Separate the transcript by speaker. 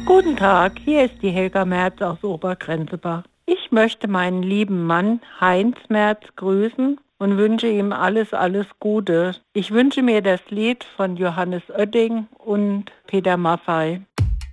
Speaker 1: Guten Tag, hier ist die Helga Merz aus Obergrenzebach. Ich möchte meinen lieben Mann Heinz Merz grüßen und wünsche ihm alles, alles Gute. Ich wünsche mir das Lied von Johannes Oetting und Peter Maffay.